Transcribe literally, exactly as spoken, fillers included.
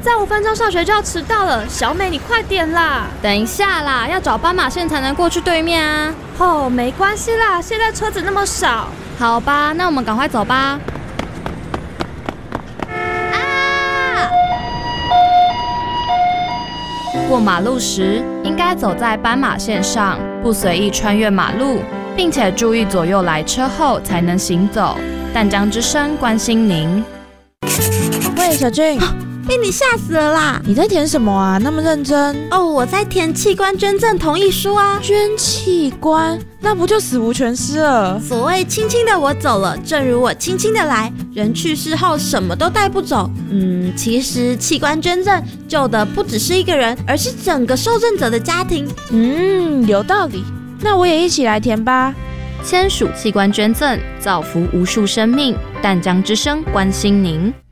再五分钟上学就要迟到了，小美你快点啦！ 等一下啦，要找斑马线才能过去对面啊。 哦，没关系啦，现在车子那么少。 好吧，那我们赶快走吧。啊！过马路时应该走在斑马线上，不随意穿越马路，并且注意左右来车后才能行走。淡江之声关心您。 喂，小俊。 被你吓死了啦！ 你在填什么啊？那么认真哦，我在填器官捐赠同意书啊。 捐器官，那不就死无全尸了？ 所谓轻轻的我走了，正如我轻轻的来。人去世后什么都带不走。嗯，其实器官捐赠救的不只是一个人，而是整个受赠者的家庭。 嗯，有道理。那我也一起来填吧。 签署器官捐赠，造福无数生命。淡江之声关心您。